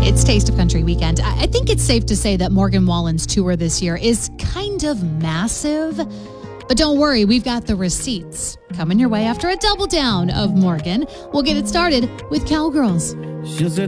It's Taste of Country weekend. I think it's safe to say that Morgan Wallen's tour this year is kind of massive. But don't worry, we've got the receipts coming your way after a double down of Morgan. We'll get it started with Cowgirls.